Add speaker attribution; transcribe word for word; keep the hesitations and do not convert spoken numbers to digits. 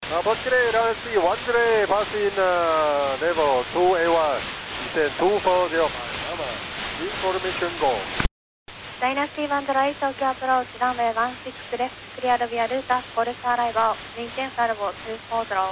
Speaker 1: Uh, Bosque, runway one zero, passing uh, level two A one, descend two four zero five, Lama, information go.
Speaker 2: Dynasty one Dry Tokyo approach, runway one six left, clear via Lutas, Golf Arrival, maintain salvo two four zero.